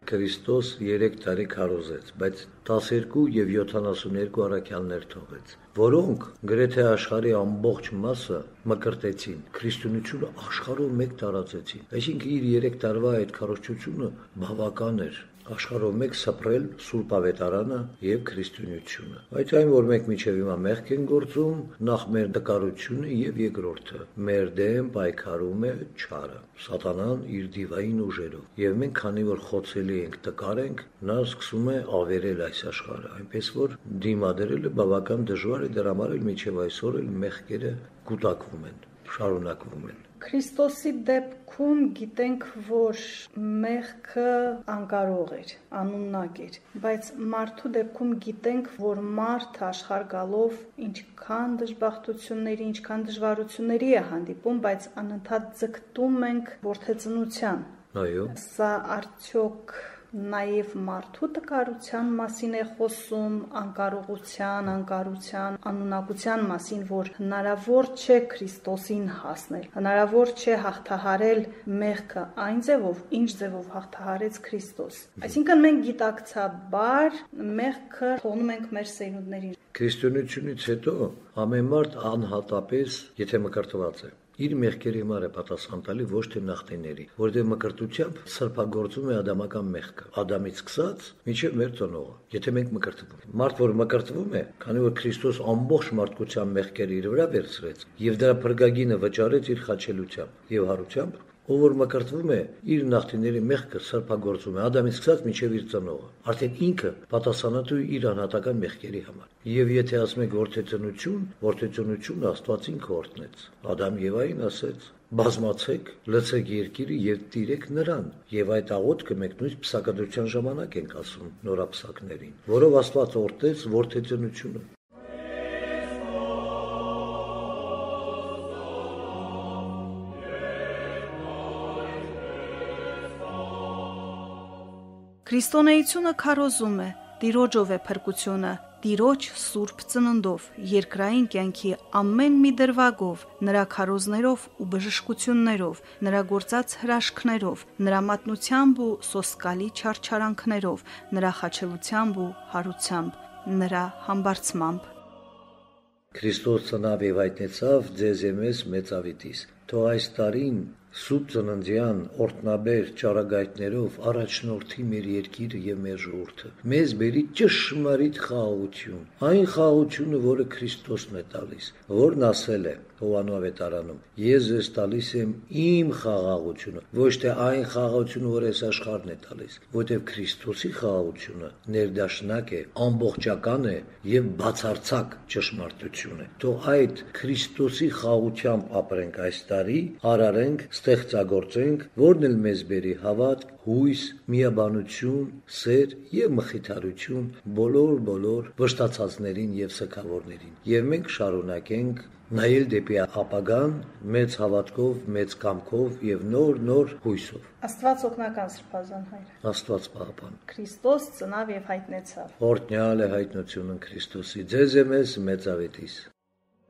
Քրիստոս 3 տարի քարոզեց, բայց 12 եւ 72 առաքյալներ թողեց, որոնք գրեթե աշխարհի ամբողջ մասը մկրտեցին, քրիստոնեությունը աշխարհով մեկ տարածեցին։ Այսինքն իր 3 տարվա այդ քարոզչությունը բավական էր աշխարհով մեկ սփռել Սուրբ Ավետարանը եւ քրիստոնեությունը։ Բայց այն, որ մենք միջև հիմա մեղք են գործում, նախ մեր նկարությունը եւ երկրորդը, մեր դեմ պայքարում է չարը, սատանան իր դիվային ուժերով։ Եվ մենք քանի որ խոցելի ենք, տկար ենք, նա սկսում է ավերել այս աշխարհը, այնպես որ դիմադրելը բավական դժվար է, դրա համար էլ միջև այսօր էլ մեղքերը կուտակվում են, շարունակվում են։ Քրիստոսի դեպքում գիտենք, որ մեղքը անկարող էր, անուննակ էր, բայց մարդու դեպքում գիտենք, որ մարդը աշխարհ գալով ինչքան դժբախտությունների, ինչքան դժվարությունների է հանդիպում, բայց անընդհատ ձգտում ենք որդեծնության։ Այո։ Սա արդյոք նաև մարդու տկարության մասին է խոսում, անկարողության, անկարության, անունակության մասին, որ հնարավոր չէ Քրիստոսին հասնել, հնարավոր չէ հաղթահարել մեղքը այն ձևով, ինչ ձևով հաղթահարեց Քրիստոս։ Այսինքն մենք գիտակցաբար մեղքը թողնում ենք մեր սերունդներին։ Քրիստոնեությունից հետո ամեն մարդ անհատապես, եթե մկրտված է, իր մեղքերի համար է պատասխան տալի, ոչ թե նախնիների, որտեղ մկրտությամբ սրբագործում է ադամական մեղքը, Ադամից սկսած մինչև մեր ծնողը, եթե մենք մկրտվում ենք։ Մարդ, որ մկրտվում է, քանի որ Քրիստոս ամբողջ մարդկության մեղքերը իր վրա վերցրեց եւ դրա փրկագինը վճարեց իր խաչելությամբ եւ հարությամբ, ով որ մկրտվում է, իր նախնիների մեղքը սրբագործում է Ադամից սկսած մինչև իր ծնողը, արդեն ինքը պատասխանատու է իր անհատական մեղքերի համար։ Եվ եթե ասում եք որդեծնությունը Աստված ինքը օրհնեց։ Ադամ Եվային ասեց. բազմացեք, լցեք երկիրը եւ տիրեք նրան։ Եվ այդ աղոթքը մենք նույնիսկ փսակադրության ժամանակ ենք ասում նորապսակներին, որով Աստված օրհնեց որդեծնությունը։ Քրիստոնեությունը քարոզում է, Տիրոջով է փրկությունը, Տիրոջ սուրբ ծննդով, երկրային կյանքի ամեն մի դրվագով, նրա քարոզներով ու բժշկություններով, նրա գործած հրաշքներով, նրա մատնությամբ ու սոսկալի չարչարանքներով, նրա խաչելությամբ ու հարությամբ, նրա համբարձմամբ։ Քրիստոս ծնավ եւ հայտնեցավ ձեզ եւ մեզ մեծավիտիս։ Թող այս տարին Սուրբ ծննդյան օրհնաբեր ճառագայթներով առաջնորդի մեր երկիրը եւ մեր ժողովուրդը։ Մեզ բերի ճշմարիտ խաղաղություն, այն խաղաղությունը, որը Քրիստոսն է տալիս, որն ասել է Հովանու ավետարանում. Ես ձեզ տալիս եմ իմ խաղաղությունը, ոչ թե այն խաղաղությունը, որ այս աշխարհն է տալիս, որտեղ Քրիստոսի խաղաղությունը ներդաշնակ է, ամբողջական է եւ բացարձակ ճշմարտություն է։ Թող այդ Քրիստոսի խաղաղությամբ ապրենք այս տարի, արարենք, ստեղծագործենք, որն էլ մեզ բերի հավատք, հույս, միաբանություն, սեր եւ մխիթարություն բոլոր վշտացածներին եւ սգավորներին։ Եվ մենք շարունակենք նայել դեպի ապագան մեծ հավատքով, մեծ կամքով եւ նոր հույսով։ Աստված օգնական Սրբազան հայր։ Աստված պահապան։ Քրիստոս ծնավ եւ հայտնեցավ։ Օրհնյալ է հայտնությունը Քրիստոսի։ Ձեզ է մեզ մեծավետիս։